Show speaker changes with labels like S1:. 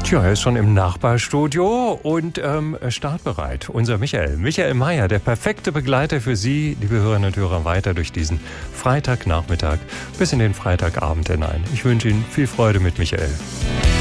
S1: Tja, er ist schon im Nachbarstudio und startbereit. Unser Michael Mayer, der perfekte Begleiter für Sie, liebe Hörerinnen und Hörer, weiter durch diesen Freitagnachmittag bis in den Freitagabend hinein. Ich wünsche Ihnen viel Freude mit Michael.